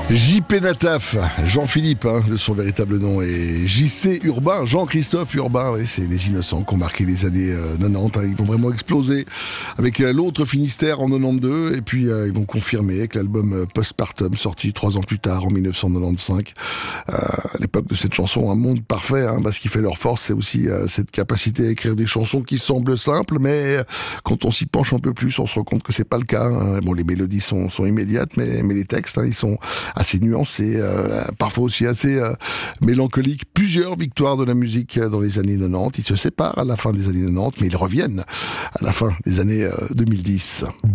JP Nataf, Jean-Philippe, de son véritable nom, et JC Urbain, Jean-Christophe Urbain, oui, c'est les innocents qui ont marqué les années 90, ils vont vraiment exploser avec l'autre Finistère en 92, et puis ils vont confirmer avec l'album Postpartum, sorti 3 ans plus tard, en 1995. À l'époque de cette chanson, Un monde parfait, ce qui fait leur force, c'est aussi cette capacité à écrire des chansons qui semblent simples, mais quand on s'y penche un peu plus, on se rend compte que c'est pas le cas. Bon, les mélodies sont immédiates, mais les textes, ils sont assez nuancés, parfois aussi assez mélancoliques. Plusieurs victoires de la musique dans les années 90. Ils se séparent à la fin des années 90, mais ils reviennent à la fin des années 2010.